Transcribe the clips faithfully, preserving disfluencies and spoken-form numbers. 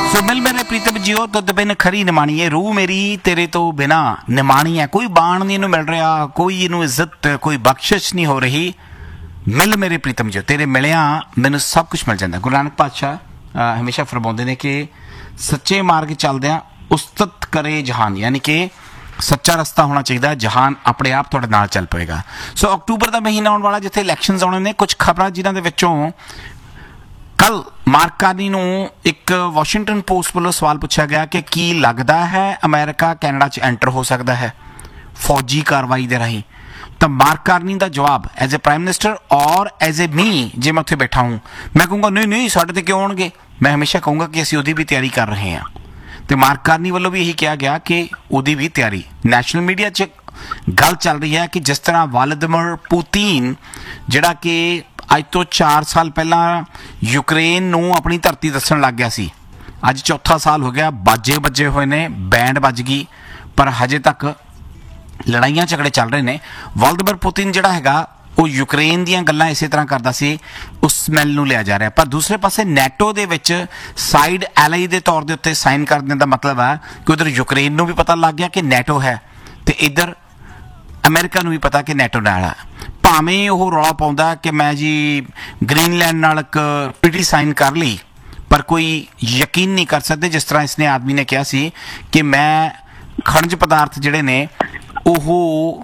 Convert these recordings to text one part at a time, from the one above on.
सो मिल मेरे प्रीतम जियो तुद बिन खरी निमाणी है रूह मेरी तेरे तो बिना निमाणी है कोई बाण नहीं इनू मिल रहा कोई इनू इज्जत कोई बख्शिश नहीं हो रही मिल मेरे प्रीतम जियो तेरे मिलिया मैनू सब कुछ मिल जाता। गुरु नानक पातशाह हमेशा फरमाते ने कि सच्चे मार्ग चलद्या उस्तत करे जहान यानी कि सच्चा रस्ता होना चाहिए जहान अपने आप तुहाडे नाल चल पेगा। सो अक्तूबर का महीना आने वाला जिथे इलैक्शनस आने ने कुछ खबर जिन्हां दे विचों कल मार्क कार्नी नूं एक वाशिंगटन पोस्ट वालों सवाल पूछा गया कि की लगता है अमेरिका कैनेडा च एंटर हो सकता है फौजी कार्रवाई के राही। तो मार्क कार्नी का जवाब एज ए प्राइम मिनिस्टर और एज ए मी जे मैं उत्थे बैठा हूँ मैं कहूँगा नहीं नहीं साढ़े ते क्यों आउणगे। मैं हमेशा कहूँगा कि असीं उहदी भी तैयारी कर रहे हैं। तो मार्क कार्नी वालों भी यही कहा गया कि उहदी भी तैयारी नैशनल मीडिया च गल चल रही है कि जिस तरह व्लादिमीर पुतिन जिहड़ा कि अज तो चार साल पहला यूक्रेन नूं अपनी धरती दस्सण लग गया सी अज चौथा साल हो गया बाजे बजे हुए ने बैंड बज गई पर हजे तक लड़ाइयां झगड़े चल रहे हैं। व्लादिमीर पुतिन जिहड़ा हैगा वो यूक्रेन दीयां गल्लां इसे तरह करदा सी उस स्मैल नूं लिया जा रहा। पर दूसरे पासे NATO they which side ally दे तौर दे उत्ते साइन करने का मतलब है कि उधर यूक्रेन नूं भी पता लग गया कि नैटो है तो इधर अमेरिका नूं भी पता कि नैटो नाल है। भावें वो रौला पाउंदा कि मैं जी ग्रीनलैंड नाल एक ट्रीटी साइन कर ली पर कोई यकीन नहीं कर सकते जिस तरह इसने आदमी ने कहा सी कि मैं खनिज पदार्थ जिहड़े ने वो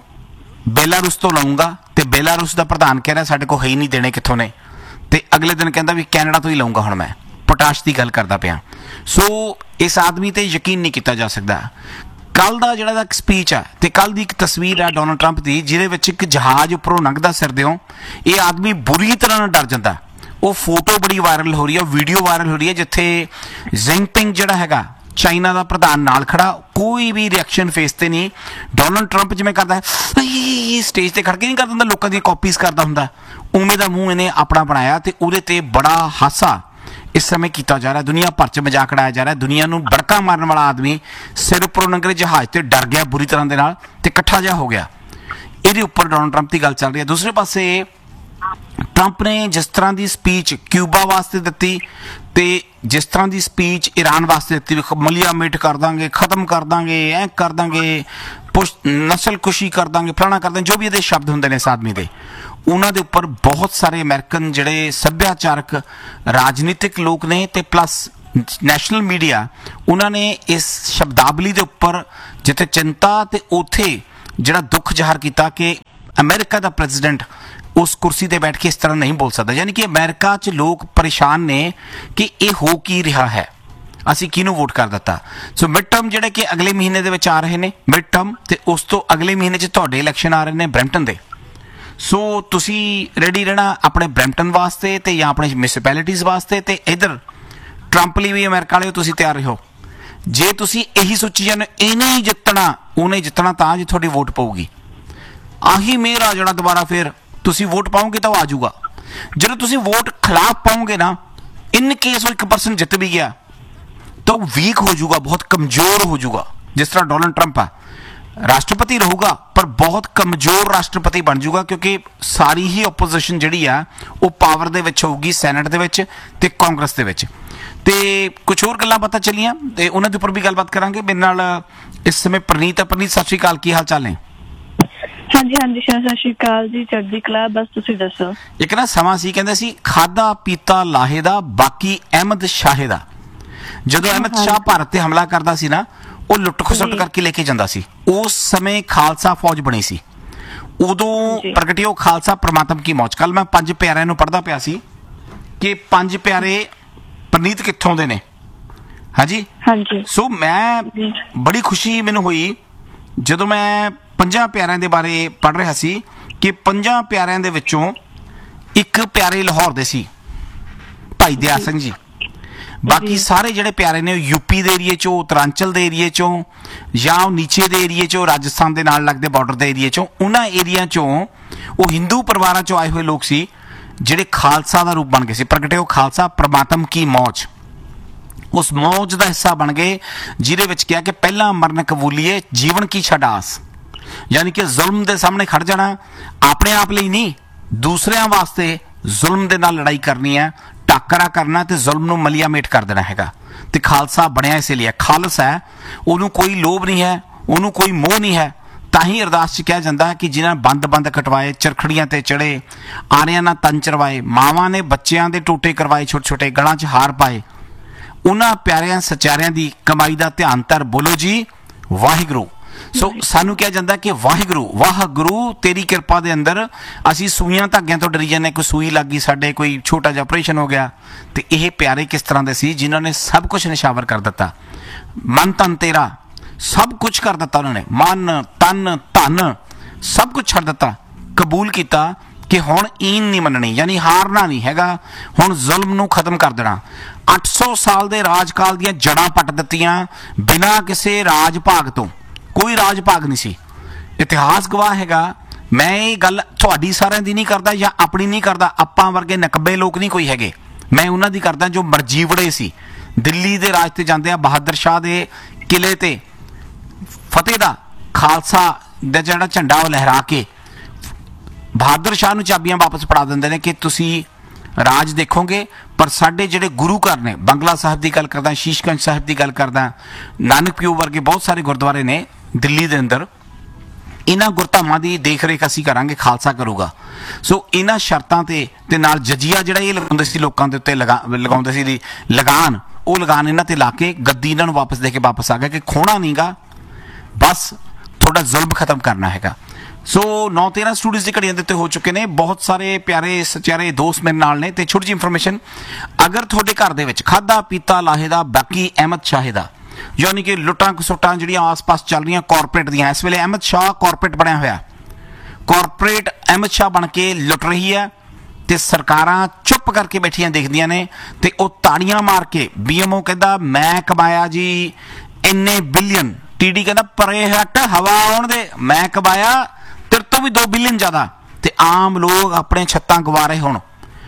बेलारूस तो लाऊंगा तो बेलारूस का प्रधान कह रहा साडे को है ही नहीं देने कित्थों ने तो अगले दिन कहता भी कैनेडा तो ही लाऊंगा हुण मैं पोटाश की गल करदा पिया। सो इस आदमी ते यकीन नहीं किया जा सकता। कल का जिहड़ा एक स्पीच है तो कल की एक तस्वीर है डोनाल्ड ट्रंप की जिहदे विच एक जहाज उपरों लंघदा सिर दिओं ये आदमी बुरी तरह डर जाता। वो फोटो बड़ी वायरल हो रही है वीडियो वायरल हो रही है जिथे जिनपिंग जिहड़ा हैगा चाइना का प्रधान नाल खड़ा कोई भी रिएक्शन फेस ते नहीं। डोनाल्ड ट्रंप जिवें करदा है स्टेज ते खड़ के नहीं कर दिंदा लोकां दी कॉपीज करदा हुंदा उवें दा मूँह इहने अपना बनाया तो उहदे ते बड़ा हासा इस समय किया जा रहा है। दुनिया भर च मजाक उड़ाया जा रहा है। दुनिया नूं बड़का मारन वाला आदमी सिर उपरों लंघे जहाज ते डर गया बुरी तरह दे नाल ते इकट्ठा जिहा हो गया। इहदे उपर डोनाल्ड ट्रंप की गल चल रही है। दूसरे पासे ट्रंप ने जिस तरह की स्पीच क्यूबा वास्ते दी तो जिस तरह की स्पीच ईरान वास्ते दी मलिया मिट कर देंगे खत्म कर देंगे ऐ कर देंगे पुश नस्ल कुशी कर देंगे फलाना कर देंगे जो भी ये शब्द होंगे ने इस आदमी के उन्हों के उपर बहुत सारे अमेरिकन जिहड़े सभ्याचारक राजनीतिक लोग ने ते प्लस नैशनल मीडिया उन्होंने इस शब्दावली के उपर जिथे चिंता तो उत्थे जिहड़ा दुख जाहिर किया कि अमेरिका का प्रेजिडेंट उस कुर्सी पर बैठ के इस तरह नहीं बोल सकता। यानी कि अमेरिका च लोग परेशान ने कि ये हो की रहा है असी किनू वोट कर दिता। सो मिड टर्म जिहड़े कि अगले महीने दे विच आ रहे हैं मिड टर्म ते उस तो अगले महीने च तुहाडे इलैक्शन आ रहे हैं ब्रैम्पटन दे। सो तुसी रेडी रहना अपने ब्रैम्पटन वास्ते ते या अपने म्यूनसिपैलिटीज़ वास्ते ते इधर ट्रंप लिए भी अमेरिका वाले तुसी तैयार रहो। जे तुसी यही सोची जाने इन्हें ही जितना उन्हें जितना तां जी तुहाडी वोट पऊगी आही मेर आ जाना दोबारा फिर तुसी वोट पाओगे तो आ जाऊगा। जो तुसी वोट खिलाफ पाओगे ना इन केस वो एक परसेंट जित भी गया तो वीक हो जाऊगा बहुत कमजोर हो जाऊगा। जिस तरह डोनाल्ड ट्रंप है राष्ट्रपति रहूगा पर बहुत कमजोर राष्ट्रपति बन जाऊगा क्योंकि सारी ही ओपोजिशन जिहड़ी आ वो पावर दे विच होगी सैनेट दे विच ते कांग्रेस दे विच। ते कुछ होर गल्लां पता चलियां ते उन्हां दे उपर भी गलबात करांगे। मेरे नाल इस समय प्रनीत प्रनीत सत श्री अकाल की हाल चाल ने? हाँ जी हाँ जी सत श्री अकाल जी चढ़दी कला बस तुसी दसो। एक ना समा सी कहंदे सी खादा पीता लाहे दा बाकी अहमद शाहे दा। जदों अहमद शाह भारत ते हमला करदा सी ना वो लुट खसुट करके लेके जांदा सी उस समय खालसा फौज बनी सी उदों प्रगटियो खालसा परमात्म की मौज। कल मैं पंज प्यारिਆਂ ਨੂੰ पढ़दा पिया सी कि पंज प्यारे प्रनीत कित्थों दे ने। हाँ जी हाँ जी। सो मैं बड़ी खुशी मैनूं हुई जदों मैं पंजां प्यारिਆਂ ਦੇ बारे पढ़ रहा सी कि पंजां प्यारिਆਂ ਦੇ ਵਿੱਚੋਂ एक प्यारे लाहौर ਦੇ सी भाई दयाल सिंह जी। बाकी सारे जिहड़े प्यारे ने यूपी के एरिए चों उत्तरांचल के एरिए चों या नीचे के एरिए चों राजस्थान के नाल लगदे बॉर्डर के एरिए चों उन्हां एरिया चों वो हिंदू परिवारां चों आए हुए लोग सी जिहड़े खालसा का रूप बन गए सी। प्रगटे खालसा परमात्म की मौज उस मौज का हिस्सा बन गए जिहदे विच कहा कि पहला मरन कबूलीए जीवन की छडास। यानी कि जुल्म के सामने खड़ जाना अपने आप लिए नहीं दूसरिਆਂ वास्ते जुल्म के नाल लड़ाई करनी है ਟਾਕਰਾ ਕਰਨਾ ਤੇ ਜ਼ੁਲਮ ਨੂੰ ਮਲੀਆ ਮੇਟ ਕਰ ਦੇਣਾ ਹੈਗਾ। ਤੇ ਖਾਲਸਾ ਬਣਿਆ ਇਸੇ ਲਈ, ਖਾਲਸ ਹੈ, ਉਹਨੂੰ ਕੋਈ ਲੋਭ ਨਹੀਂ ਹੈ, ਉਹਨੂੰ ਕੋਈ ਮੋਹ ਨਹੀਂ ਹੈ। ਤਾਂ ਹੀ ਅਰਦਾਸ 'ਚ ਕਿਹਾ ਜਾਂਦਾ ਕਿ ਜਿਨ੍ਹਾਂ ਬੰਦ ਬੰਦ ਕਟਵਾਏ, ਚਰਖੜੀਆਂ ਤੇ ਚੜੇ, ਆਰਿਆਂ ਨਾਲ ਤਨ ਚਰਵਾਏ, ਮਾਵਾਂ ਨੇ ਬੱਚਿਆਂ ਦੇ ਟੋਟੇ ਕਰਵਾਏ, ਛੋਟੇ ਛੋਟੇ ਗਲਾਂ 'ਚ ਹਾਰ ਪਾਏ, ਉਹਨਾਂ ਪਿਆਰਿਆਂ ਸਚਾਰਿਆਂ ਦੀ ਕਮਾਈ ਦਾ ਧਿਆਨ ਧਰ, ਬੋਲੋ ਜੀ ਵਾਹਿਗੁਰੂ। ਸੋ ਸਾਨੂੰ ਕਿਹਾ ਜਾਂਦਾ ਕਿ ਵਾਹਿਗੁਰੂ ਵਾਹਿਗੁਰੂ ਤੇਰੀ ਕਿਰਪਾ ਦੇ ਅੰਦਰ ਅਸੀਂ ਸੂਈਆਂ ਧਾਗਿਆਂ ਤੋਂ ਡਰੀ ਜਾਂਦੇ, ਕੋਈ ਸੂਈ ਲੱਗ ਗਈ ਸਾਡੇ, ਕੋਈ ਛੋਟਾ ਜਿਹਾ ਆਪਰੇਸ਼ਨ ਹੋ ਗਿਆ। ਤੇ ਇਹ ਪਿਆਰੇ ਕਿਸ ਤਰ੍ਹਾਂ ਦੇ ਸੀ ਜਿਨ੍ਹਾਂ ਨੇ ਸਭ ਕੁਝ ਨਿਸ਼ਾਵਰ ਕਰ ਦਿੱਤਾ, ਮਨ ਤਨ ਤੇਰਾ ਸਭ ਕੁਝ ਕਰ ਦਿੱਤਾ ਉਹਨਾਂ ਨੇ, ਮਨ ਤਨ ਧਨ ਸਭ ਕੁਝ ਛੱਡ ਦਿੱਤਾ, ਕਬੂਲ ਕੀਤਾ ਕਿ ਹੁਣ ਈਨ ਨਹੀਂ ਮੰਨਣੀ, ਯਾਨੀ ਹਾਰਨਾ ਨਹੀਂ ਹੈਗਾ, ਹੁਣ ਜ਼ੁਲਮ ਨੂੰ ਖਤਮ ਕਰ ਦੇਣਾ। ਅੱਠ ਸੌ ਸਾਲ ਦੇ ਰਾਜਕਾਲ ਦੀਆਂ ਜੜ੍ਹਾਂ ਪੱਟ ਦਿੱਤੀਆਂ ਬਿਨਾਂ ਕਿਸੇ ਰਾਜ ਭਾਗ ਤੋਂ, ਕੋਈ ਰਾਜ ਭਾਗ ਨਹੀਂ ਸੀ। ਇਤਿਹਾਸ ਗਵਾਹ ਹੈਗਾ। ਮੈਂ ਇਹ ਗੱਲ ਤੁਹਾਡੀ ਸਾਰਿਆਂ ਦੀ ਨਹੀਂ ਕਰਦਾ ਜਾਂ ਆਪਣੀ ਨਹੀਂ ਕਰਦਾ, ਆਪਾਂ ਵਰਗੇ ਨਕਬੇ ਲੋਕ ਨਹੀਂ ਕੋਈ ਹੈਗੇ, ਮੈਂ ਉਹਨਾਂ ਦੀ ਕਰਦਾ ਜੋ ਮਰਜੀਵੜੇ ਸੀ। ਦਿੱਲੀ ਦੇ ਰਾਜ ਤੇ ਜਾਂਦੇ ਆ, ਬਹਾਦਰ ਸ਼ਾਹ ਦੇ ਕਿਲੇ ਤੇ ਫਤਿਹ ਦਾ ਖਾਲਸਾ ਦਾ ਜਿਹੜਾ ਝੰਡਾ ਉਹ ਲਹਿਰਾ ਕੇ ਬਹਾਦਰ ਸ਼ਾਹ ਨੂੰ ਚਾਬੀਆਂ ਵਾਪਸ ਫੜਾ ਦਿੰਦੇ ਨੇ ਕਿ ਤੁਸੀਂ ਰਾਜ ਦੇਖੋਗੇ, ਪਰ ਸਾਡੇ ਜਿਹੜੇ ਗੁਰੂ ਘਰ ਨੇ, ਬੰਗਲਾ ਸਾਹਿਬ ਦੀ ਗੱਲ ਕਰਦਾ, ਸ਼ੀਸ਼ਗੰਜ ਸਾਹਿਬ ਦੀ ਗੱਲ ਕਰਦਾ, ਨਾਨਕ ਪਿਓ ਵਰਗੇ ਬਹੁਤ ਸਾਰੇ ਗੁਰਦੁਆਰੇ ਨੇ ਦਿੱਲੀ ਦੇ ਅੰਦਰ, ਇਹਨਾਂ ਗੁਰਧਾਮਾਂ ਦੀ ਦੇਖ ਰੇਖ ਅਸੀਂ ਕਰਾਂਗੇ, ਖਾਲਸਾ ਕਰੂਗਾ। ਸੋ ਇਹਨਾਂ ਸ਼ਰਤਾਂ ਤੇ ਤੇ ਨਾਲ ਜਜੀਆ ਜਿਹੜਾ ਇਹ ਲਗਾਉਂਦੇ ਸੀ ਲੋਕਾਂ ਦੇ ਉੱਤੇ ਲਗਾ ਲਗਾਉਂਦੇ ਸੀ ਲਗਾਨ, ਉਹ ਲਗਾਨ ਇਹਨਾਂ ਤੇ ਲਾ ਕੇ ਗੱਦੀ ਇਹਨਾਂ ਨੂੰ ਵਾਪਸ ਦੇ ਕੇ ਵਾਪਸ ਆ ਗਿਆ ਕਿ ਖੋਣਾ ਨਹੀਂਗਾ, ਬਸ ਤੁਹਾਡਾ ਜ਼ੁਲਮ ਖਤਮ ਕਰਨਾ ਹੈਗਾ। ਸੋ ਨੌ ਤੇਰਾਂ ਸਟੂਡੀਓਜ਼ ਦੀ ਘੜੀਆਂ ਦੇ ਉੱਤੇ ਹੋ ਚੁੱਕੇ ਨੇ, ਬਹੁਤ ਸਾਰੇ ਪਿਆਰੇ ਸਚਿਆਰੇ ਦੋਸਤ ਮੇਰੇ ਨਾਲ ਨੇ। ਤੇ ਛੋਟੀ ਜਿਹੀ ਇਨਫੋਰਮੇਸ਼ਨ, ਅਗਰ ਤੁਹਾਡੇ ਘਰ ਦੇ ਵਿੱਚ ਖਾਦਾ ਪੀਤਾ ਲਾਹੇ ਦਾ ਬਾਕੀ ਅਹਿਮਦ ਸ਼ਾਹ ਦਾ, ਯਾਨੀ ਕਿ ਲੁੱਟਾਂ ਖਸੁੱਟਾਂ ਜਿਹੜੀਆਂ ਆਸ-ਪਾਸ ਚੱਲ ਰਹੀਆਂ ਕਾਰਪੋਰੇਟ ਦੀਆਂ, ਇਸ ਵੇਲੇ ਅਹਿਮਦ ਸ਼ਾਹ ਕਾਰਪੋਰੇਟ ਬਣਿਆ ਹੋਇਆ, ਕਾਰਪੋਰੇਟ ਅਹਿਮਦ ਸ਼ਾਹ ਬਣ ਕੇ ਲੁੱਟ ਰਹੀ ਹੈ ਤੇ ਸਰਕਾਰਾਂ ਚੁੱਪ ਕਰਕੇ ਬੈਠੀਆਂ ਦੇਖਦੀਆਂ ਨੇ ਤੇ ਉਹ ਤਾੜੀਆਂ ਮਾਰ ਕੇ, ਬੀਐਮਓ ਕਹਿੰਦਾ ਮੈਂ ਕਮਾਇਆ ਜੀ ਇੰਨੇ ਬਿਲੀਅਨ, ਟੀਡੀ ਕਹਿੰਦਾ ਪਰੇ ਹਟ ਹਵਾ ਆਉਣ ਦੇ, ਮੈਂ ਕਮਾਇਆ ਤੇਰੇ ਤੋਂ ਵੀ ਦੋ ਬਿਲੀਅਨ ਜ਼ਿਆਦਾ, ਤੇ ਆਮ ਲੋਕ ਆਪਣੇ ਛੱਤਾਂ ਗਵਾ ਰਹੇ। ਹੁਣ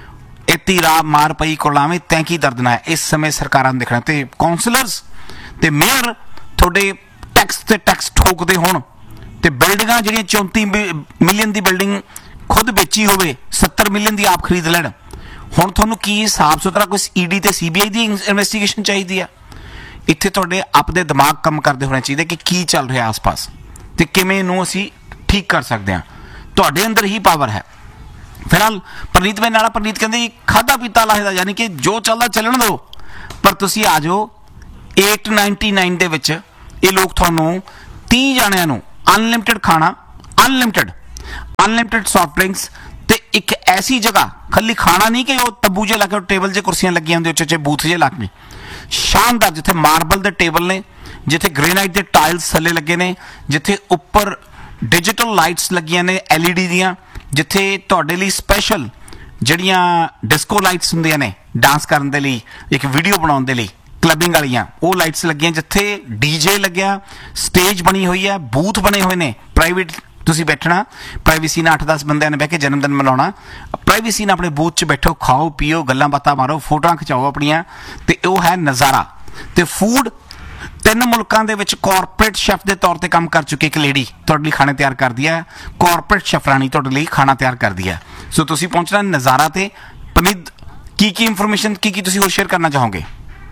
ਇਤੀ ਰਾਹ ਮਾਰ ਪਈ ਕੋਲਾਵੇਂ ਤੈਂ ਕੀ ਦਰਦਨਾ ਹੈ। ਇਸ ਸਮੇਂ ਸਰਕਾਰਾਂ ਨੂੰ ਦੇਖਣਾ ਤੇ ਕਾਉਂਸਲਰਸ ਤੇ ਮੇਅਰ ਤੁਹਾਡੇ ਟੈਕਸ ਤੇ ਟੈਕਸ ਠੋਕਦੇ ਹੋਣ ਤੇ ਬਿਲਡਿੰਗਾਂ ਜਿਹੜੀਆਂ ਚੌਂਤੀ ਮਿਲੀਅਨ ਦੀ ਬਿਲਡਿੰਗ ਖੁਦ ਵੇਚੀ ਹੋਵੇ ਸੱਤਰ ਮਿਲੀਅਨ ਦੀ ਆਪ ਖਰੀਦ ਲੈਣ। ਹੁਣ ਤੁਹਾਨੂੰ ਕੀ ਸਾਫ ਸੁਥਰਾ ਕੋਈ ਈਡੀ ਤੇ ਸੀਬੀਆਈ ਦੀ ਇਨਵੈਸਟੀਗੇਸ਼ਨ ਚਾਹੀਦੀ ਆ? ਇੱਥੇ ਤੁਹਾਡੇ ਆਪਦੇ ਦਿਮਾਗ ਕੰਮ ਕਰਦੇ ਹੋਣੇ ਚਾਹੀਦੇ ਕਿ ਕੀ ਚੱਲ ਰਿਹਾ ਆਸ-ਪਾਸ ਤੇ ਕਿਵੇਂ ਨੂੰ ਅਸੀਂ ਠੀਕ ਕਰ ਸਕਦੇ ਹਾਂ। ਤੁਹਾਡੇ ਅੰਦਰ ਹੀ ਪਾਵਰ ਹੈ। ਫਿਲਹਾਲ ਪ੍ਰਨੀਤ ਮੇਰੇ ਨਾਲ, ਪ੍ਰਨੀਤ ਕਹਿੰਦੇ ਖਾਦਾ ਪੀਤਾ ਲਾਹੇ ਦਾ, ਯਾਨੀ ਕਿ ਜੋ ਚੱਲਦਾ ਚੱਲਣ ਦਿਓ, ਪਰ ਤੁਸੀਂ ਆ ਜਾਓ ਅੱਠ ਸੌ ਨਿन्यानवे ਦੇ ਵਿੱਚ ਇਹ ਲੋਕ ਤੁਹਾਨੂੰ ਤੀਹ ਜਾਣਿਆਂ ਨੂੰ ਅਨਲਿਮਿਟਿਡ ਖਾਣਾ, ਅਨਲਿਮਿਟਿਡ ਅਨਲਿਮਿਟਿਡ ਸੌਫਟ ਡਰਿੰਕਸ ਤੇ ਇੱਕ ਐਸੀ ਜਗ੍ਹਾ, ਖਾਲੀ ਖਾਣਾ ਨਹੀਂ ਕਿ ਉਹ ਤੰਬੂ ਜੇ ਲਾ ਕੇ ਟੇਬਲ 'ਚ ਕੁਰਸੀਆਂ ਲੱਗੀਆਂ ਹੁੰਦੀਆਂ, ਉੱਚੇ ਉੱਚੇ ਬੂਥ ਜੇ ਲਾ ਕੇ, ਸ਼ਾਨਦਾਰ, ਜਿੱਥੇ ਮਾਰਬਲ ਦੇ ਟੇਬਲ ਨੇ, ਜਿੱਥੇ ਗ੍ਰੇਨਾਈਟ ਦੇ ਟਾਇਲਸ ਥੱਲੇ ਲੱਗੇ ਨੇ, ਜਿੱਥੇ ਉੱਪਰ ਡਿਜੀਟਲ ਲਾਈਟਸ ਲੱਗੀਆਂ ਨੇ ਐਲ ਈ ਡੀ ਦੀਆਂ, ਜਿੱਥੇ ਤੁਹਾਡੇ ਲਈ ਸਪੈਸ਼ਲ ਜਿਹੜੀਆਂ ਡਿਸਕੋ ਲਾਈਟਸ ਹੁੰਦੀਆਂ ਨੇ ਡਾਂਸ ਕਰਨ ਦੇ ਲਈ, ਇੱਕ ਵੀਡੀਓ ਬਣਾਉਣ ਦੇ ਲਈ, ਕਲੱਬਿੰਗ ਵਾਲੀਆਂ ਉਹ ਲਾਈਟਸ ਲੱਗੀਆਂ, ਜਿੱਥੇ ਡੀਜੇ ਲੱਗਿਆ, ਸਟੇਜ ਬਣੀ ਹੋਈ ਹੈ, ਬੂਥ ਬਣੇ ਹੋਏ ਨੇ ਪ੍ਰਾਈਵੇਟ, ਤੁਸੀਂ ਬੈਠਣਾ ਪ੍ਰਾਈਵੇਸੀ ਨਾਲ, ਅੱਠ ਦਸ ਬੰਦਿਆਂ ਨੇ ਬਹਿ ਕੇ ਜਨਮ ਦਿਨ ਮਨਾਉਣਾ, ਪ੍ਰਾਈਵੇਸੀ ਨਾਲ ਆਪਣੇ ਬੂਥ 'ਚ ਬੈਠੋ, ਖਾਓ ਪੀਓ, ਗੱਲਾਂ ਬਾਤਾਂ ਮਾਰੋ, ਫੋਟੋਆਂ ਖਿਚਾਓ ਆਪਣੀਆਂ, ਤੇ ਉਹ ਹੈ ਨਜ਼ਾਰਾ। ਤੇ ਫੂਡ ਤਿੰਨ ਮੁਲਕਾਂ ਦੇ ਵਿੱਚ ਕਾਰਪੋਰੇਟ ਸ਼ੈਫ ਦੇ ਤੌਰ ਤੇ ਕੰਮ ਕਰ ਚੁੱਕੀ ਇੱਕ ਲੇਡੀ ਤੁਹਾਡੇ ਲਈ ਖਾਣੇ ਤਿਆਰ ਕਰਦੀ ਹੈ, ਕਾਰਪੋਰੇਟ ਸ਼ੈਫਰਾਨੀ ਤੁਹਾਡੇ ਲਈ ਖਾਣਾ ਤਿਆਰ ਕਰਦੀ ਹੈ। ਸੋ ਤੁਸੀਂ ਪਹੁੰਚਣਾ ਨਜ਼ਾਰਾ ਤੇ। ਪਨੀਤ, ਕੀ ਕੀ ਇਨਫੋਰਮੇਸ਼ਨ, ਕੀ ਕੀ ਤੁਸੀਂ ਹੋਰ ਸ਼ੇਅਰ ਕਰਨਾ ਚਾਹੋਗੇ?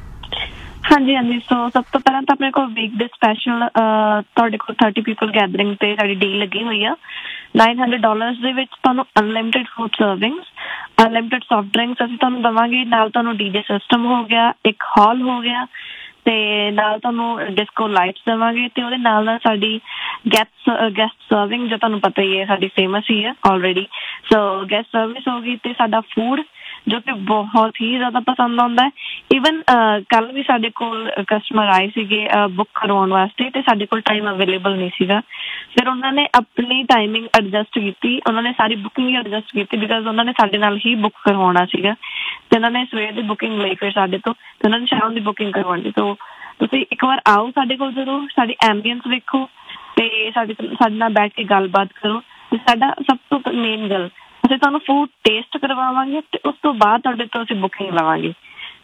ਹਾਂਜੀ ਹਾਂਜੀ ਸੋ ਸਭ ਤੋਂ ਪਹਿਲਾਂ ਤਾਂ ਆਪਣੇ ਕੋਲ ਵੀਕ ਦੇ ਸਪੈਸ਼ਲ ਤੁਹਾਡੇ ਕੋਲ ਥਰਟੀ ਪੀਪਲ ਗੈਦਰਿੰਗ ਤੇ ਸਾਡੀ ਡੀਲ ਲੱਗੀ ਹੋਈ ਆ। ਨਾਈਨ ਹੰਡਰਡ ਡਾਲਰਸ ਦੇ ਵਿੱਚ ਤੁਹਾਨੂੰ unlimited food ਸਰਵਿੰਗਸ, unlimited soft drinks ਅਸੀਂ ਤੁਹਾਨੂੰ ਦੇਵਾਂਗੇ, ਨਾਲ ਤੁਹਾਨੂੰ ਡੀਜੇ ਸਿਸਟਮ ਹੋ ਗਿਆ, ਇੱਕ ਹਾਲ ਹੋ ਗਿਆ, ਤੇ ਨਾਲ ਤੁਹਾਨੂੰ ਡਿਸਕੋ ਲਾਈਟਸ ਦੇਵਾਂਗੇ, ਤੇ ਉਹਦੇ ਨਾਲ ਨਾਲ ਸਾਡੀ ਗੈਸਟ ਗੈਸਟ ਸਰਵਿੰਗ ਜੋ ਤੁਹਾਨੂੰ ਪਤਾ ਹੀ ਹੈ ਸਾਡੀ ਫੇਮਸ ਹੀ ਹੈ ਆਲਰੇਡੀ। ਸੋ ਗੈਸਟ ਸਰਵਿਸ ਹੋ ਗਈ, ਤੇ ਸਾਡਾ ਫੂਡ ਜੋ ਕਿ ਬਹੁਤ ਹੀ ਜ਼ਿਆਦਾ ਪਸੰਦ ਆਉਂਦਾ ਹੈ। ਈਵਨ ਕੱਲ ਵੀ ਸਾਡੇ ਕੋਲ ਕਸਟਮਰ ਆਏ ਸੀਗੇ ਬੁੱਕ ਕਰਵਾਉਣ ਵਾਸਤੇ, ਤੇ ਸਾਡੇ ਕੋਲ ਟਾਈਮ ਅਵੇਲੇਬਲ ਨਹੀਂ ਸੀਗਾ, ਫਿਰ ਉਹਨਾਂ ਨੇ ਆਪਣੀ ਟਾਈਮਿੰਗ ਐਡਜਸਟ ਕੀਤੀ, ਉਹਨਾਂ ਨੇ ਸਾਰੀ ਬੁਕਿੰਗ ਹੀ ਐਡਜਸਟ ਕੀਤੀ, ਬਿਕਾਜ਼ ਉਹਨਾਂ ਨੇ ਸਾਡੇ ਨਾਲ ਹੀ ਬੁੱਕ ਕਰਵਾਉਣਾ ਸੀਗਾ, ਤੇ ਉਹਨਾਂ ਨੇ ਸਵੇਰ ਦੀ ਬੁਕਿੰਗ ਲਈ ਫਿਰ ਸਾਡੇ ਤੋਂ, ਤੇ ਉਹਨਾਂ ਨੇ ਸ਼ਾਮ ਦੀ ਬੁਕਿੰਗ ਕਰਵਾਉਣੀ। ਤੋਂ ਤੁਸੀਂ ਇੱਕ ਵਾਰ ਆਓ ਸਾਡੇ ਕੋਲ ਜ਼ਰੂਰ, ਸਾਡੀ ਐਂਬੀਅੰਸ ਵੇਖੋ, ਤੇ ਸਾਡੇ ਸਾਡੇ ਨਾਲ ਬੈਠ ਕੇ ਗੱਲਬਾਤ ਕਰੋ। ਤੇ ਸਾਡਾ ਸਭ ਤੋਂ ਮੇਨ ਗੱਲ, ਅਸੀਂ ਤੁਹਾਨੂੰ ਫੂਡ ਟੇਸਟ ਕਰਵਾਵਾਂਗੇ, ਤੇ ਉਸ ਤੋਂ ਬਾਅਦ ਤੁਹਾਡੇ ਤੋਂ ਅਸੀਂ ਬੁਕਿੰਗ ਲਵਾਂਗੇ।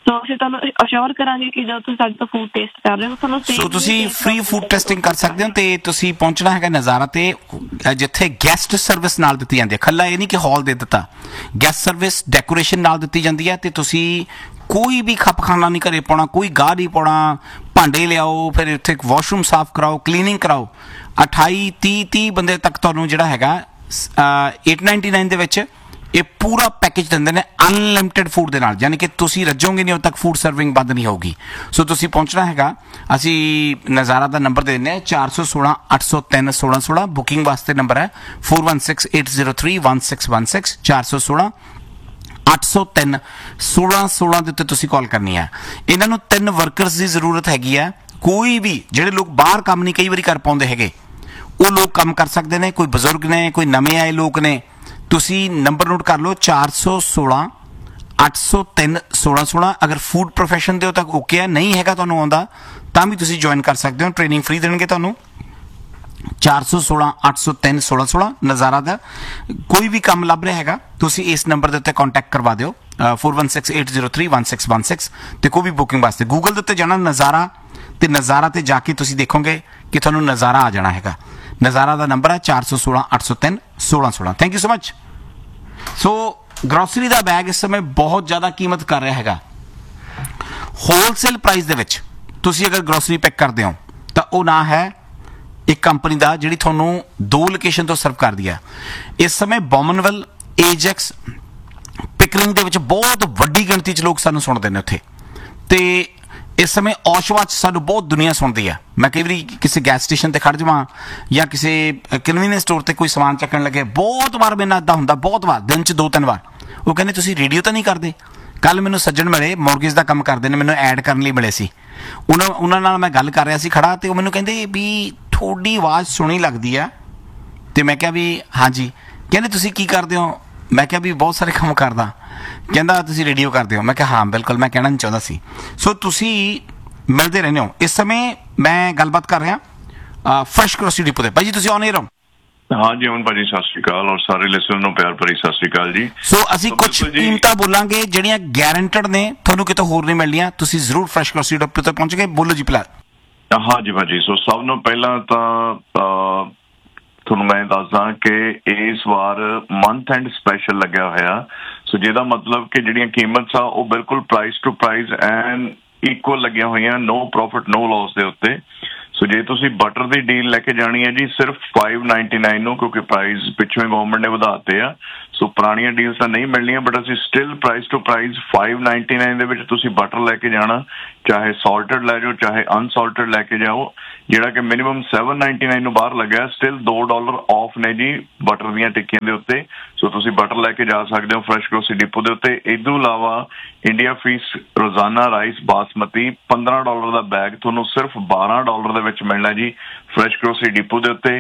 ਸੋ ਅਸੀਂ ਤੁਹਾਨੂੰ ਅਸ਼ੋਰ ਕਰਾਂਗੇ ਕਿ ਜਦੋਂ ਤੁਸੀਂ ਸਾਡੇ ਤੋਂ ਫੂਡ ਟੇਸਟ ਕਰ ਰਹੇ ਹੋ ਤੁਹਾਨੂੰ ਸੋ ਤੁਸੀਂ ਫ੍ਰੀ ਫੂਡ ਟੈਸਟਿੰਗ ਕਰ ਸਕਦੇ ਹੋ ਤੇ ਤੁਸੀਂ ਪਹੁੰਚਣਾ ਹੈਗਾ ਨਜ਼ਾਰਾ ਤੇ ਜਿੱਥੇ ਗੈਸਟ ਸਰਵਿਸ ਨਾਲ ਦਿੱਤੀ ਜਾਂਦੀ ਹੈ। ਖੱਲਾ ਇਹ ਨਹੀਂ ਕਿ ਹਾਲ ਦੇ ਦਿੱਤਾ, ਗੈਸਟ ਸਰਵਿਸ ਡੈਕੋਰੇਸ਼ਨ ਨਾਲ ਦਿੱਤੀ ਜਾਂਦੀ ਹੈ ਤੇ ਤੁਸੀਂ ਕੋਈ ਵੀ ਖੱਪ ਖਾਨਾ ਨਹੀਂ ਘਰੇ ਪਾਉਣਾ, ਕੋਈ ਗਾਹ ਨਹੀਂ ਪਾਉਣਾ, ਭਾਂਡੇ ਲਿਆਓ, ਫਿਰ ਇੱਥੇ ਵਾਸ਼ਰੂਮ ਸਾਫ਼ ਕਰਾਓ, ਕਲੀਨਿੰਗ ਕਰਾਓ। ਅਠਾਈ ਤੀਹ ਤੀਹ ਬੰਦੇ ਤੱਕ ਤੁਹਾਨੂੰ ਜਿਹੜਾ ਹੈਗਾ ਏਟ ਨਾਈਨਟੀ ਨਾਈਨ ਦੇ ਵਿੱਚ ਇਹ ਪੂਰਾ ਪੈਕੇਜ ਦਿੰਦੇ ਨੇ ਅਨਲਿਮਿਟਿਡ ਫੂਡ ਦੇ ਨਾਲ, ਯਾਨੀ ਕਿ ਤੁਸੀਂ ਰੱਜੋਗੇ ਨਹੀਂ ਉਦੋਂ ਤੱਕ ਫੂਡ ਸਰਵਿੰਗ ਬੰਦ ਨਹੀਂ ਹੋਊਗੀ। ਸੋ ਤੁਸੀਂ ਪਹੁੰਚਣਾ ਹੈਗਾ, ਅਸੀਂ ਨਜ਼ਾਰਾ ਦਾ ਨੰਬਰ ਦੇ ਦਿੰਦੇ ਹਾਂ ਚਾਰ ਸੌ ਸੋਲਾਂ ਅੱਠ ਸੌ ਤਿੰਨ ਸੋਲਾਂ ਸੋਲਾਂ। ਬੁਕਿੰਗ ਵਾਸਤੇ ਨੰਬਰ ਹੈ four one six eight zero three one six one six ਚਾਰ ਸੌ ਸੋਲਾਂ ਅੱਠ ਸੌ ਤਿੰਨ ਸੋਲਾਂ ਸੋਲਾਂ ਦੇ ਉੱਤੇ ਤੁਸੀਂ ਕਾਲ ਕਰਨੀ ਹੈ। ਇਹਨਾਂ ਨੂੰ ਤਿੰਨ ਵਰਕਰਸ ਦੀ ਜ਼ਰੂਰਤ ਹੈਗੀ ਹੈ। ਕੋਈ ਵੀ ਜਿਹੜੇ ਲੋਕ ਬਾਹਰ ਕੰਮ ਨਹੀਂ ਕਈ ਵਾਰੀ ਕਰ ਪਾਉਂਦੇ ਹੈਗੇ ਉਹ ਲੋਕ ਕੰਮ ਕਰ ਸਕਦੇ ਨੇ, ਕੋਈ ਬਜ਼ੁਰਗ ਨੇ, ਕੋਈ ਨਵੇਂ ਆਏ ਲੋਕ ਨੇ। ਤੁਸੀਂ ਨੰਬਰ ਨੋਟ ਕਰ ਲਓ ਚਾਰ ਸੌ ਸੋਲਾਂ ਅੱਠ ਸੌ ਤਿੰਨ ਸੋਲਾਂ ਸੋਲਾਂ। ਅਗਰ ਫੂਡ ਪ੍ਰੋਫੈਸ਼ਨ ਦੇ ਹੋ ਤਾਂ ਓਕੇ ਹੈ, ਨਹੀਂ ਹੈਗਾ ਤੁਹਾਨੂੰ ਆਉਂਦਾ ਤਾਂ ਵੀ ਤੁਸੀਂ ਜੁਆਇਨ ਕਰ ਸਕਦੇ ਹੋ, ਟ੍ਰੇਨਿੰਗ ਫ੍ਰੀ ਦੇਣਗੇ ਤੁਹਾਨੂੰ। ਚਾਰ ਸੌ ਸੋਲਾਂ ਅੱਠ ਸੌ ਤਿੰਨ ਸੋਲਾਂ ਸੋਲਾਂ ਨਜ਼ਾਰਾ ਦਾ ਕੋਈ ਵੀ ਕੰਮ ਲੱਭ ਰਿਹਾ ਹੈਗਾ ਤੁਸੀਂ ਇਸ ਨੰਬਰ ਦੇ ਉੱਤੇ ਕੰਟੈਕਟ ਕਰਵਾ ਦਿਓ four one six eight zero three one six one six. ਤੇ ਕੋਈ ਵੀ ਬੁਕਿੰਗ ਵਾਸਤੇ ਗੂਗਲ ਦੇ ਉੱਤੇ ਜਾਣਾ ਨਜ਼ਾਰਾ ਤੇ ਨਜ਼ਾਰਾ ਤੇ ਜਾ ਕੇ ਤੁਸੀਂ ਦੇਖੋਗੇ ਕਿ ਤੁਹਾਨੂੰ ਨਜ਼ਾਰਾ ਆ ਜਾਣਾ ਹੈਗਾ। ਨਜ਼ਾਰਾ ਦਾ ਨੰਬਰ ਹੈ ਚਾਰ ਸੌ ਸੋਲਾਂ ਅੱਠ ਸੌ ਤਿੰਨ ਸੋਲਾਂ ਸੋਲਾਂ। Thank you so much. So grocery the bag ਇਸ ਸਮੇਂ ਬਹੁਤ ਜ਼ਿਆਦਾ ਕੀਮਤ ਕਰ ਰਿਹਾ ਹੈਗਾ। ਹੋਲਸੇਲ ਪ੍ਰਾਈਸ ਦੇ ਵਿੱਚ ਤੁਸੀਂ ਅਗਰ ਗਰੋਸਰੀ ਪੈਕ ਕਰਦੇ ਹੋ ਤਾਂ ਉਹ ਨਾ ਹੈ ਇੱਕ ਕੰਪਨੀ ਦਾ ਜਿਹੜੀ ਤੁਹਾਨੂੰ ਦੋ ਲੋਕੇਸ਼ਨ ਤੋਂ ਸਰਵ ਕਰਦੀ ਹੈ। ਇਸ ਸਮੇਂ ਬੋਮਨਵੈਲ, ਏਜੈਕਸ, ਪਿਕਰਿੰਗ ਦੇ ਵਿੱਚ ਬਹੁਤ ਵੱਡੀ ਗਿਣਤੀ 'ਚ ਲੋਕ ਸਾਨੂੰ ਸੁਣਦੇ ਨੇ ਉੱਥੇ, ਤੇ ਇਸ ਸਮੇਂ ਔਸ਼ਵਾ 'ਚ ਸਾਨੂੰ ਬਹੁਤ ਦੁਨੀਆ ਸੁਣਦੀ ਹੈ। ਮੈਂ ਕਈ ਵਾਰੀ ਕਿਸੇ ਗੈਸ ਸਟੇਸ਼ਨ ਤੇ ਖੜ੍ਹ ਜਾਵਾਂ ਜਾਂ ਕਿਸੇ ਕਨਵੀਨੀਅੰਸ ਸਟੋਰ ਤੇ ਕੋਈ ਸਮਾਨ ਚੱਕਣ ਲੱਗੇ, ਬਹੁਤ ਵਾਰ ਮੇਰੇ ਨਾਲ ਇੱਦਾਂ ਹੁੰਦਾ, ਬਹੁਤ ਵਾਰ, ਦਿਨ 'ਚ ਦੋ ਤਿੰਨ ਵਾਰ। ਉਹ ਕਹਿੰਦੇ ਤੁਸੀਂ ਰੇਡੀਓ ਤਾਂ ਨਹੀਂ ਕਰਦੇ? ਕੱਲ ਮੈਨੂੰ ਸੱਜਣ ਮਿਲੇ, ਮੌਰਗੇਜ ਦਾ ਕੰਮ ਕਰਦੇ ਨੇ, ਮੈਨੂੰ ਐਡ ਕਰਨ ਲਈ ਮਿਲੇ ਸੀ। ਉਹਨਾਂ ਉਹਨਾਂ ਨਾਲ ਮੈਂ ਗੱਲ ਕਰ ਰਿਹਾ ਸੀ ਖੜਾ, ਤੇ ਉਹ ਮੈਨੂੰ ਕਹਿੰਦੇ ਵੀ ਤੁਹਾਡੀ ਆਵਾਜ਼ ਸੁਣੀ ਲੱਗਦੀ ਆ। ਤੇ ਮੈਂ ਕਿਹਾ ਵੀ ਹਾਂਜੀ। ਕਹਿੰਦੇ ਤੁਸੀਂ ਕੀ ਕਰਦੇ ਹੋ? ਮੈਂ ਕਿਹਾ ਵੀ ਬਹੁਤ ਸਾਰੇ ਕੰਮ ਕਰਦਾ। ਕਹਿੰਦਾ ਤੁਸੀਂ ਰੇਡੀਓ ਕਰਦੇ ਹੋ? ਮੈਂ ਕਿਹਾ ਹਾਂ ਬਿਲਕੁਲ, ਮੈਂ ਕਹਿਣਾ ਨਹੀਂ ਚਾਹੁੰਦਾ ਸੀ। ਸੋ ਤੁਸੀਂ ਮਿਲਦੇ ਰਹਿੰਦੇ ਹੋ। ਇਸ ਸਮੇਂ ਮੈਂ ਗੱਲਬਾਤ ਕਰ ਰਿਹਾ ਫਰੈਸ਼ ਗਰੋਸਰੀ ਡਿਪੋ ਤੇ। ਭਾਈ ਜੀ ਤੁਸੀਂ ਆਨ ਏਅਰ ਹੋ? ਹਾਂ ਜੀ ਅਮਨ ਭਾਜੀ ਸਤਿ ਸ਼੍ਰੀ ਅਕਾਲ, ਔਰ ਸਾਰੇ ਲਿਸਨਰ ਨੂੰ ਪਿਆਰ ਭਰੀ ਸਤਿ ਸ਼੍ਰੀ ਅਕਾਲ ਜੀ। ਸੋ ਅਸੀਂ ਕੁਝ ਕੀਮਤਾਂ ਬੋਲਾਂਗੇ ਜਿਹੜੀਆਂ ਗਾਰੰਟਡ ਨੇ, ਤੁਹਾਨੂੰ ਕਿਤੋਂ ਹੋਰ ਨਹੀਂ ਮਿਲਣੀਆਂ। ਤੁਸੀਂ ਜ਼ਰੂਰ ਫਰੈਸ਼ ਗਰੋਸਰੀ ਡਿਪੋ ਤੇ ਪਹੁੰਚ ਗਏ। ਬੋਲੋ ਜੀ ਪਹਿਲਾਂ। ਹਾਂ ਜੀ ਭਾਜੀ, ਸੋ ਸਭ ਨੂੰ ਪਹਿਲਾਂ ਤਾਂ ਤੁਹਾਨੂੰ ਮੈਂ ਦੱਸਦਾ ਕਿ ਇਸ ਵਾਰ ਮੰਥ ਐਂਡ ਸਪੈਸ਼ਲ ਲੱਗਿਆ ਹੋਇਆ। ਸੋ ਜਿਹਦਾ ਮਤਲਬ ਕਿ ਜਿਹੜੀਆਂ ਕੀਮਤ ਆ ਉਹ ਬਿਲਕੁਲ price to price N equal ਲੱਗੀਆਂ ਹੋਈਆਂ, ਨੋ ਪ੍ਰੋਫਿਟ ਨੋ ਲਾਸ ਦੇ ਉੱਤੇ। ਸੋ ਜੇ ਤੁਸੀਂ ਬਟਰ ਦੀ ਡੀਲ ਲੈ ਕੇ ਜਾਣੀ ਹੈ ਜੀ ਸਿਰਫ ਫਾਈਵ ਨਾਈਨਟੀ ਨਾਈਨ ਨੂੰ, ਕਿਉਂਕਿ ਪ੍ਰਾਈਸ ਪਿੱਛੋਂ ਗਵਰਨਮੈਂਟ ਨੇ ਵਧਾਤੇ ਆ। ਸੋ ਪੁਰਾਣੀਆਂ ਡੀਲਸ ਤਾਂ ਨਹੀਂ ਮਿਲਣੀਆਂ, ਬਟ ਅਸੀਂ still price to price five ninety nine ਦੇ ਵਿੱਚ ਤੁਸੀਂ ਬਟਰ ਲੈ ਕੇ ਜਾਣਾ, ਚਾਹੇ ਸਾਲਟਡ ਲੈ ਜਾਓ ਚਾਹੇ ਅਨਸਾਲਟਡ ਲੈ ਕੇ ਜਾਓ, ਜਿਹੜਾ ਕਿ ਮਿਨੀਮਮ ਸੈਵਨ ਨਾਈਨਟੀ ਨਾਈਨ ਨੂੰ ਬਾਹਰ ਲੱਗਿਆ। ਸਟਿਲ ਦੋ ਡਾਲਰ ਆਫ ਨੇ ਜੀ ਬਟਰ ਦੀਆਂ ਟਿੱਕੀਆਂ ਦੇ ਉੱਤੇ। ਸੋ ਤੁਸੀਂ ਬਟਰ ਲੈ ਕੇ ਜਾ ਸਕਦੇ ਹੋ ਫਰੈਸ਼ ਗਰੋਸਰੀ ਡਿਪੋ ਦੇ ਉੱਤੇ। ਇਸ ਤੋਂ ਇਲਾਵਾ ਇੰਡੀਆ ਫੀਸ ਰੋਜ਼ਾਨਾ ਰਾਈਸ ਬਾਸਮਤੀ ਪੰਦਰਾਂ ਡਾਲਰ ਦਾ ਬੈਗ ਤੁਹਾਨੂੰ ਸਿਰਫ ਬਾਰਾਂ ਡਾਲਰ ਦੇ ਵਿੱਚ ਮਿਲਣਾ ਜੀ ਫਰੈਸ਼ ਗਰੋਸਰੀ ਡਿਪੋ ਦੇ ਉੱਤੇ।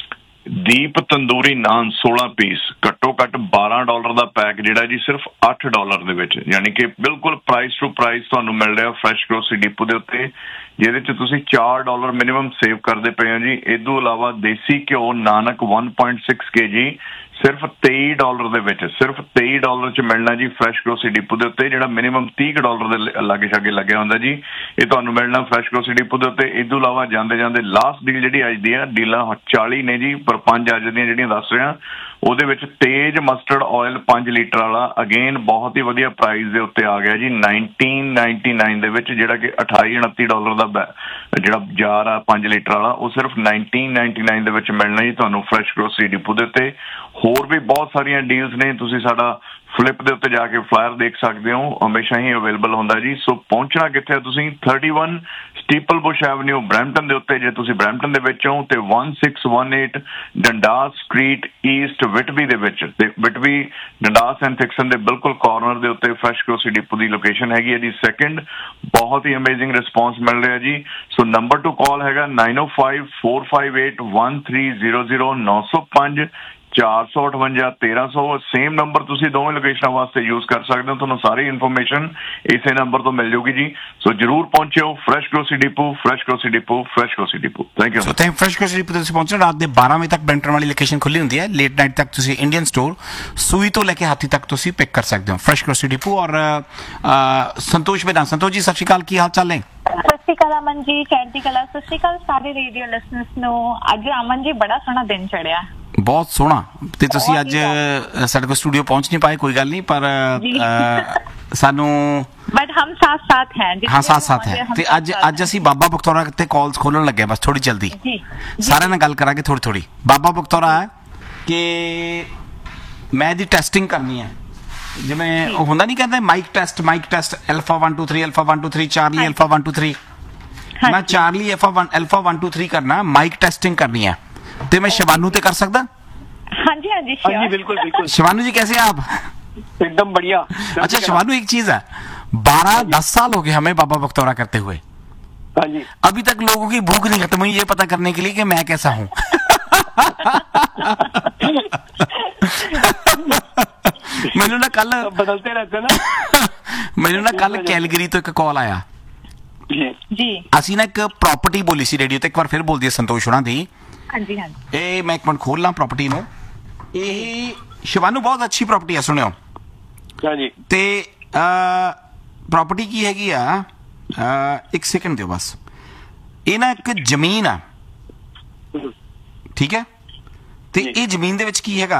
ਦੀਪ ਤੰਦੂਰੀ ਨਾਨ ਸੋਲਾਂ ਪੀਸ ਘੱਟੋ ਘੱਟ ਬਾਰਾਂ ਡਾਲਰ ਦਾ ਪੈਕ ਜਿਹੜਾ ਜੀ ਸਿਰਫ ਅੱਠ ਡਾਲਰ ਦੇ ਵਿੱਚ, ਯਾਨੀ ਕਿ ਬਿਲਕੁਲ ਪ੍ਰਾਈਸ ਟੂ ਪ੍ਰਾਈਸ ਤੁਹਾਨੂੰ ਮਿਲ ਰਿਹਾ ਫਰੈਸ਼ ਗਰੋਸਰੀ ਡਿਪੋ ਦੇ ਉੱਤੇ, ਜਿਹਦੇ 'ਚ ਤੁਸੀਂ ਚਾਰ ਡਾਲਰ ਮਿਨੀਮਮ ਸੇਵ ਕਰਦੇ ਪਏ ਹੋ ਜੀ। ਇਸ ਤੋਂ ਇਲਾਵਾ ਦੇਸੀ ਘਿਓ Nanak one point six K ਜੀ ਸਿਰਫ ਤੇਈ ਡਾਲਰ ਦੇ ਵਿੱਚ, ਸਿਰਫ ਤੇਈ ਡਾਲਰ 'ਚ ਮਿਲਣਾ ਜੀ ਫਰੈਸ਼ ਗਰੋਸਰੀ ਡਿਪੋ ਦੇ ਉੱਤੇ, ਜਿਹੜਾ ਮਿਨੀਮਮ ਤੀਹ ਡਾਲਰ ਦੇ ਲਾਗੇ ਛਾਗੇ ਲੱਗਿਆ ਹੁੰਦਾ ਜੀ। ਇਹ ਤੁਹਾਨੂੰ ਮਿਲਣਾ ਫਰੈਸ਼ ਗਰੋਸਰੀ ਡਿਪੋ ਦੇ ਉੱਤੇ। ਇਸ ਤੋਂ ਇਲਾਵਾ ਜਾਂਦੇ ਜਾਂਦੇ ਲਾਸਟ ਡੀਲ ਜਿਹੜੀ ਅੱਜ ਦੀ ਆ, ਡੀਲਾਂ ਚਾਲੀ ਨੇ ਜੀ, ਪਰ ਪੰਜ ਅੱਜ ਦੀਆਂ ਜਿਹੜੀਆਂ ਦੱਸ ਰਿਹਾ ਉਹਦੇ ਵਿੱਚ ਤੇਜ਼ ਮਸਟਰਡ ਆਇਲ ਪੰਜ ਲੀਟਰ ਵਾਲਾ ਅਗੇਨ ਬਹੁਤ ਹੀ ਵਧੀਆ ਪ੍ਰਾਈਸ ਦੇ ਉੱਤੇ ਆ ਗਿਆ ਜੀ ਨਾਈਨਟੀਨ ਨਾਈਨਟੀ ਨਾਈਨ ਦੇ ਵਿੱਚ, ਜਿਹੜਾ ਕਿ ਅਠਾਈ ਉਨੱਤੀ ਡਾਲਰ ਦਾ ਜਿਹੜਾ ਜਾਰ ਆ ਪੰਜ ਲੀਟਰ ਵਾਲਾ, ਉਹ ਸਿਰਫ ਨਾਈਨਟੀਨ ਨਾਈਨਟੀ ਨਾਈਨ ਦੇ ਵਿੱਚ ਮਿਲਣਾ ਜੀ ਤੁਹਾਨੂੰ ਫਰੈਸ਼ ਗਰੋਸਰੀ ਡਿਪੋ ਦੇ ਉੱਤੇ। ਹੋਰ ਵੀ ਬਹੁਤ ਸਾਰੀਆਂ ਡੀਲਸ ਨੇ, ਤੁਸੀਂ ਸਾਡਾ ਫਲਿੱਪ ਦੇ ਉੱਤੇ ਜਾ ਕੇ ਫਲਾਇਰ ਦੇਖ ਸਕਦੇ ਹੋ, ਹਮੇਸ਼ਾ ਹੀ ਅਵੇਲੇਬਲ ਹੁੰਦਾ ਜੀ। ਸੋ ਪਹੁੰਚਣਾ ਕਿੱਥੇ ਹੈ ਤੁਸੀਂ? Thirty one ਸਟੀਪਲ Bush avenue Brampton ਦੇ ਉੱਤੇ, ਜੇ ਤੁਸੀਂ ਬਰੈਂਪਟਨ ਦੇ ਵਿੱਚ ਹੋ, ਤੇ one six one eight ਡੰਡਾਸ street East ਵਿਟਬੀ ਦੇ ਵਿੱਚ, ਤੇ ਵਿਟਬੀ ਡੰਡਾਸ ਐਂਡ ਫਿਕਸਨ ਦੇ ਬਿਲਕੁਲ ਕਾਰਨਰ ਦੇ ਉੱਤੇ ਫਰੈਸ਼ ਗਰੋਸਰੀ ਡਿਪੋ ਦੀ ਲੋਕੇਸ਼ਨ ਹੈਗੀ ਹੈ ਜੀ ਸੈਕਿੰਡ। ਬਹੁਤ ਹੀ ਅਮੇਜ਼ਿੰਗ ਰਿਸਪੌਂਸ ਮਿਲ ਰਿਹਾ ਜੀ। ਸੋ ਨੰਬਰ ਟੂ ਕਾਲ ਹੈਗਾ ਨਾਈਨ ਓ five four five eight one three zero zero ਨੌ ਸੌ ਪੰਜ ਚਾਰ ਸੌ ਅਠਵੰਜਾ ਤੇਰਾਂ ਸੌ ਸੇਮ ਨੰਬਰ ਤੁਸੀਂ ਦੋਵੇਂ ਲੋਕੇਸ਼ਨਾਂ ਵਾਸਤੇ ਯੂਜ਼ ਕਰ ਸਕਦੇ ਹੋ। ਤੁਹਾਨੂੰ ਸਾਰੀ ਇਨਫੋਰਮੇਸ਼ਨ ਇਸੇ ਨੰਬਰ ਤੋਂ ਮਿਲ ਜਾਊਗੀ ਜੀ। ਸੋ ਜਰੂਰ ਪਹੁੰਚਿਓ fresh grocery depot, fresh grocery depot, fresh grocery depot. Thank you. So thank fresh grocery depot ਤੁਸੀਂ ਪਹੁੰਚਣਾ। ਰਾਤ ਦੇ ਬਾਰਾਂ ਵਜੇ ਤੱਕ ਬੈਂਟਨ ਵਾਲੀ ਲੋਕੇਸ਼ਨ ਖੁੱਲੀ ਹੁੰਦੀ ਹੈ। ਲੇਟ ਨਾਈਟ ਤੱਕ ਤੁਸੀਂ ਇੰਡੀਅਨ ਸਟੋਰ ਸੂਈ ਤੋਂ ਲੈ ਕੇ ਹਾਥੀ ਤੱਕ ਤੁਸੀਂ ਪਿਕ ਕਰ ਸਕਦੇ ਹੋ ਫਰੈਸ਼ ਗਰੋਸਰੀ ਡਿਪੂ। ਔਰ ਸੰਤੋਸ਼ ਬੇਦਾਨ, ਸੰਤੋਸ਼ ਜੀ ਸਤਿ ਸ਼੍ਰੀ ਅਕਾਲ, ਕੀ ਹਾਲ ਚਾਲ ਨੇ? ਸਤਿ ਸ਼੍ਰੀ ਅਕਾਲ ਅਮਨ ਜੀ, ਚੜ੍ਹਦੀ ਕਲਾ। ਸਤਿ ਸ਼੍ਰੀ ਅਕਾਲ ਸਾਰੇ ਰੇਡੀਓ ਲਿਸਨਰਸ ਨੂੰ। ਅੱਜ ਅਮਨ ਜੀ ਬੜਾ ਸੋਹਣਾ ਦਿਨ ਚੜਿਆ, ਬਹੁਤ ਸੋਹਣਾ। ਤੇ ਤੁਸੀਂ ਅੱਜ ਸਾਡੇ ਕੋਲ ਸਟੂਡੀਓ ਪਹੁੰਚ ਨਹੀਂ ਪਾਏ, ਕੋਈ ਗੱਲ ਨਹੀਂ, ਪਰ ਸਾਨੂੰ ਬਟ ਹਮ ਸਾਥ ਸਾਥ ਹੈ। ਹਾਂ ਸਾਥ ਸਾਥ ਹੈ। ਤੇ ਅੱਜ ਅੱਜ ਅਸੀਂ ਬਾਬਾ ਬਖਤੌਰਾ ਤੇ ਕਾਲਸ ਖੋਲਣ ਲੱਗੇ, ਬਸ ਥੋੜੀ ਜਲਦੀ ਸਾਰਿਆਂ ਨਾਲ ਗੱਲ ਕਰਾਂਗੇ ਥੋੜੀ ਥੋੜੀ। ਬਾਬਾ ਬਖਤੌਰਾ ਹੈ ਕਿ ਮੈਂ ਇਹਦੀ ਟੈਸਟਿੰਗ ਕਰਨੀ ਹੈ, ਜਿਵੇਂ ਉਹ ਹੁੰਦਾ ਨਹੀਂ ਕਹਿੰਦੇ mic test, mic test alpha one two three alpha one two three Charlie alpha one two three। ਮੈਂ Charlie alpha one alpha one two three ਕਰਨਾ, ਮਾਈਕ ਟੈਸਟਿੰਗ करनी है। तो मैं शिवानू ते कर सकता? हाँ जी हाँ जी हाँ जी बिल्कुल बिल्कुल। शिवानू जी कैसे हैं आप? एकदम बढ़िया। अच्छा शिवानू, एक चीज है, बारह दस साल हो गए हमें बाबा बख्तौरा करते हुए। हाँ जी। अभी तक लोगों की भूख नहीं खत्म हुई ये पता करने के लिए कि मैं कैसा हूँ। मैंने ना कल बदलते रहते ना मैंने ना कल कैलगरी तो एक कॉल आया जी। ਅਸੀਂ ਨਾ ਇੱਕ ਪ੍ਰਾਪਰਟੀ ਬੋਲੀ ਸੀ ਰੇਡੀਓ ਤੇ, ਇੱਕ ਵਾਰ ਫਿਰ ਬੋਲ ਦਈਏ ਸੰਤੋਸ਼ ਹੋਣਾ ਦੀ। ਹਾਂਜੀ ਹਾਂਜੀ। ਇਹ ਮੈਂ ਇੱਕ ਮਿੰਟ ਖੋਲ ਲਾਂ ਪ੍ਰਾਪਰਟੀ ਨੂੰ। ਇਹ ਸ਼ਿਵਾਨੂ ਬਹੁਤ ਅੱਛੀ ਪ੍ਰਾਪਰਟੀ ਆ, ਸੁਣਿਓ। हाँ जी। ਤੇ ਪ੍ਰਾਪਰਟੀ ਕੀ ਹੈਗੀ ਆ, ਇੱਕ ਸੈਕਿੰਡ ਦਿਓ ਬਸ। ਇਹ ਨਾ ਇੱਕ ਜ਼ਮੀਨ ਆ, ਠੀਕ ਹੈ? ਤੇ ਇਹ ਜ਼ਮੀਨ ਦੇ ਵਿੱਚ ਕੀ ਹੈਗਾ,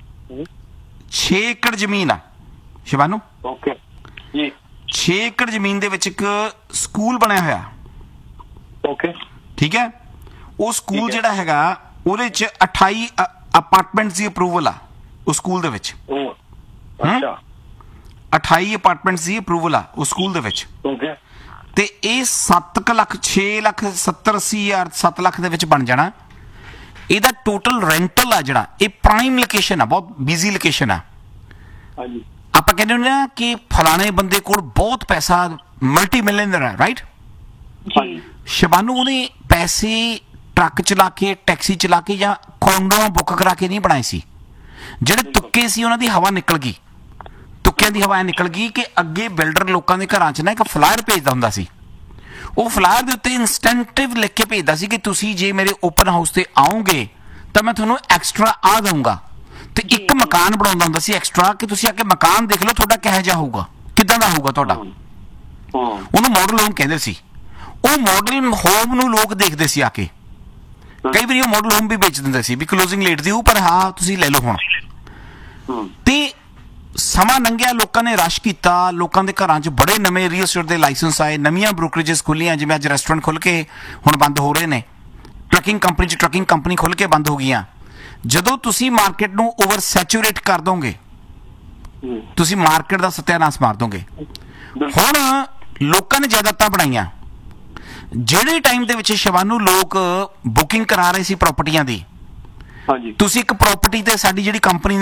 ਛੇ ਏਕੜ ਜ਼ਮੀਨ ਆ ਸ਼ਿਵਾਨੂ। ओके जी। ਛੇ ਏਕੜ ਜ਼ਮੀਨ ਦੇ ਵਿੱਚ ਇੱਕ ਸਕੂਲ ਬਣਿਆ ਹੋਇਆ, ओके ਠੀਕ ਹੈ? ਉਹ ਸਕੂਲ ਜਿਹੜਾ ਹੈਗਾ ਉਹਦੇ ਚ ਅਠਾਈ ਅਪਾਰਟਮੈਂਟਸ ਦੀ ਅਪਰੂਵਲ ਆ ਉਸ ਸਕੂਲ ਦੇ ਵਿੱਚ। ओ अच्छा ਅਠਾਈ ਅਪਾਰਟਮੈਂਟਸ ਦੀ ਅਪਰੂਵਲ ਆ ਉਸ ਸਕੂਲ ਦੇ ਵਿੱਚ। ओके ਤੇ ਇਹ ਸੱਤ ਲੱਖ ਛੇ ਲੱਖ ਸੱਤਰ ਅੱਸੀ ਹਜ਼ਾਰ ਸੱਤ ਲੱਖ ਦੇ ਵਿੱਚ ਬਣ ਜਾਣਾ। ਇਹਦਾ ਟੋਟਲ ਰੈਂਟਲ ਆ ਜਿਹੜਾ, ਇਹ ਪ੍ਰਾਈਮ ਲੋਕੇਸ਼ਨ ਆ, ਬਹੁਤ ਬਿਜ਼ੀ ਲੋਕੇਸ਼ਨ ਆ। हाँ जी। ਆਪਾਂ ਕਹਿੰਦੇ ਹੁੰਦੇ ਆ ਕਿ ਫਲਾਣੇ ਬੰਦੇ ਕੋਲ ਬਹੁਤ ਪੈਸਾ, ਮਲਟੀ ਮਿਲੀਅਨਰ ਹੈ, ਰਾਈਟ? ਜੀ। ਸ਼ਿਵਾਨੂ ਉਹਨੇ ਪੈਸੇ ਟਰੱਕ ਚਲਾ ਕੇ, ਟੈਕਸੀ ਚਲਾ ਕੇ ਜਾਂ ਕੋਂਡੋਆਂ ਬੁੱਕ ਕਰਾ ਕੇ ਨਹੀਂ ਬਣਾਏ ਸੀ। ਜਿਹੜੇ ਤੁੱਕੇ ਸੀ ਉਹਨਾਂ ਦੀ ਹਵਾ ਨਿਕਲ ਗਈ, ਤੁੱਕਿਆਂ ਦੀ ਹਵਾ ਨਿਕਲ ਗਈ ਕਿ ਅੱਗੇ ਬਿਲਡਰ ਲੋਕਾਂ ਦੇ ਘਰਾਂ 'ਚ ਨਾ ਇੱਕ ਫਲਾਇਰ ਭੇਜਦਾ ਹੁੰਦਾ ਸੀ। ਉਹ ਫਲਾਇਰ ਦੇ ਉੱਤੇ ਇਨਸਟੈਂਟਿਵ ਲਿਖ ਕੇ ਭੇਜਦਾ ਸੀ ਕਿ ਤੁਸੀਂ ਜੇ ਮੇਰੇ ਓਪਨ ਹਾਊਸ ਤੇ ਆਓਗੇ ਤਾਂ ਮੈਂ ਤੁਹਾਨੂੰ ਐਕਸਟਰਾ ਆ ਦਊਂਗਾ। ਤੇ ਇੱਕ ਮਕਾਨ ਬਣਾਉਂਦਾ ਹੁੰਦਾ ਸੀ ਐਕਸਟਰਾ, ਕਿ ਤੁਸੀਂ ਆ ਕੇ ਮਕਾਨ ਦੇਖ ਲਓ ਤੁਹਾਡਾ ਕਿਹੋ ਜਿਹਾ ਹੋਊਗਾ, ਕਿੱਦਾਂ ਦਾ ਹੋਊਗਾ ਤੁਹਾਡਾ। ਉਹਨੂੰ ਮਾਡਲ ਹੋਮ ਕਹਿੰਦੇ ਸੀ। ਉਹ ਮਾਡਲ ਹੋਮ ਨੂੰ ਲੋਕ ਦੇਖਦੇ ਸੀ ਆ ਕੇ। ਕਈ ਵਾਰੀ ਉਹ ਮਾਡਲ ਹੋਮ ਵੀ ਵੇਚ ਦਿੰਦੇ ਸੀ ਵੀ ਕਲੋਜ਼ਿੰਗ ਲੇਟ ਦੀ, ਪਰ ਹਾਂ ਤੁਸੀਂ ਲੈ ਲਓ ਹੁਣ। ਤੇ ਸਮਾਂ ਲੰਘਿਆ, ਲੋਕਾਂ ਨੇ ਰਸ਼ ਕੀਤਾ, ਲੋਕਾਂ ਦੇ ਘਰਾਂ 'ਚ ਬੜੇ ਨਵੇਂ ਰੀਅਲ ਸਟੇਟ ਦੇ ਲਾਇਸੈਂਸ ਆਏ, ਨਵੀਆਂ ਬ੍ਰੋਕਰੇਜਸ ਖੁੱਲੀਆਂ, ਜਿਵੇਂ ਅੱਜ ਰੈਸਟੋਰੈਂਟ ਖੁੱਲ ਕੇ ਹੁਣ ਬੰਦ ਹੋ ਰਹੇ ਨੇ, ਟਰੱਕਿੰਗ ਕੰਪਨੀ 'ਚ ਟਰੱਕਿੰਗ ਕੰਪਨੀ ਖੁੱਲ ਕੇ ਬੰਦ ਹੋ ਗਈਆਂ। ਜਦੋਂ ਤੁਸੀਂ ਮਾਰਕੀਟ ਨੂੰ ਓਵਰ ਸੈਚੂਰੇਟ ਕਰ ਦੋਗੇ, ਤੁਸੀਂ ਮਾਰਕੀਟ ਦਾ ਸਤਿਆਨਾਸ਼ ਮਾਰ ਦੋਗੇ। ਹੁਣ ਲੋਕਾਂ ਨੇ ਜਾਇਦਾਦਾਂ ਬਣਾਈਆਂ। ਜਿਹੜੇ ਟਾਈਮ ਦੇ ਵਿੱਚ ਸ਼ਿਵਾਨੂ ਲੋਕ ਬੁਕਿੰਗ ਕਰਾ ਰਹੇ ਸੀ ਪ੍ਰਾਪਰਟੀਆਂ ਦੀ, हाँ जी। ਤੁਸੀਂ ਇੱਕ ਪ੍ਰਾਪਰਟੀ ਤੇ ਸਾਡੀ ਜਿਹੜੀ ਕੰਪਨੀ